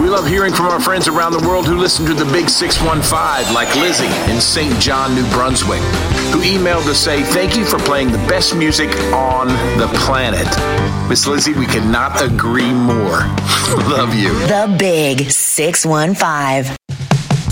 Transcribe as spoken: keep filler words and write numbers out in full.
We love hearing from our friends around the world who listen to the Big six one five, like Lizzie in Saint John, New Brunswick, who emailed to say, thank you for playing the best music on the planet. Miss Lizzie, we could not agree more. Love you. The Big six one five.